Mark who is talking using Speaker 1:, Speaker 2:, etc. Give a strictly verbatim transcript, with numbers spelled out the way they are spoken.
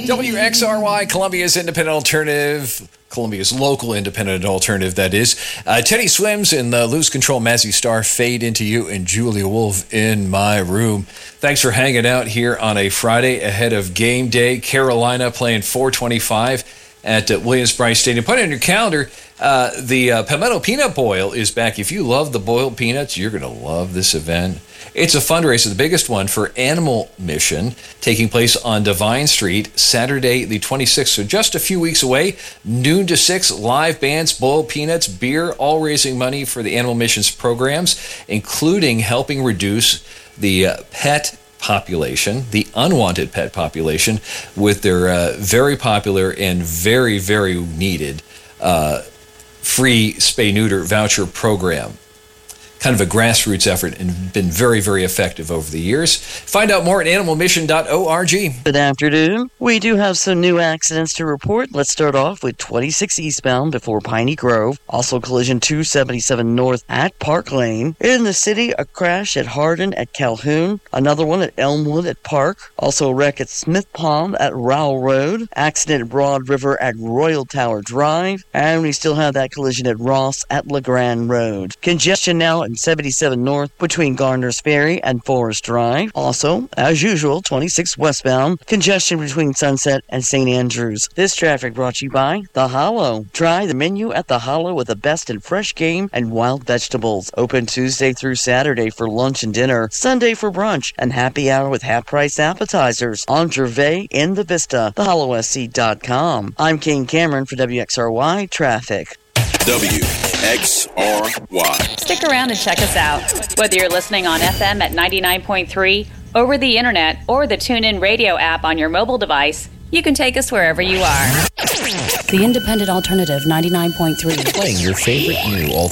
Speaker 1: W X R Y, Columbia's independent alternative. Columbia's local independent alternative, that is. Uh, Teddy Swims and uh, Lose Control, Mazzy Star, Fade Into You, and Julia Wolf In My Room. Thanks for hanging out here on a Friday ahead of game day. Carolina playing four twenty-five at uh, Williams-Brice Stadium. Put it on your calendar. Uh, the uh, Palmetto Peanut Boil is back. If you love the boiled peanuts, you're going to love this event. It's a fundraiser, the biggest one for Animal Mission, taking place on Divine Street, Saturday the twenty-sixth. So just a few weeks away, noon to six, live bands, boiled peanuts, beer, all raising money for the Animal Mission's programs, including helping reduce the uh, pet population, the unwanted pet population, with their uh, very popular and very, very needed uh, free spay-neuter voucher program. Kind of a grassroots effort and been very, very effective over the years. Find out more at animal mission dot org.
Speaker 2: Good afternoon. We do have some new accidents to report. Let's start off with twenty-six eastbound before Piney Grove. Also collision two seventy-seven north at Park Lane. In the city, a crash at Hardin at Calhoun. Another one at Elmwood at Park. Also a wreck at Smith Pond at Rowell Road. Accident at Broad River at Royal Tower Drive. And we still have that collision at Ross at LeGrand Road. Congestion now at seventy-seven north between Garner's Ferry and Forest Drive. Also, as usual, twenty-six westbound, congestion between Sunset and Saint Andrews. This traffic brought to you by The Hollow. Try the menu at The Hollow with the best in fresh game and wild vegetables. Open Tuesday through Saturday for lunch and dinner, Sunday for brunch, and happy hour with half-price appetizers. On Gervais in the Vista, the hollow s c dot com. I'm King Cameron for W X R Y Traffic.
Speaker 3: W X R Y.
Speaker 4: Stick around and check us out. Whether you're listening on F M at ninety-nine point three, over the internet, or the TuneIn Radio app on your mobile device, you can take us wherever you are.
Speaker 5: The Independent Alternative ninety-nine point three.
Speaker 1: Playing your favorite new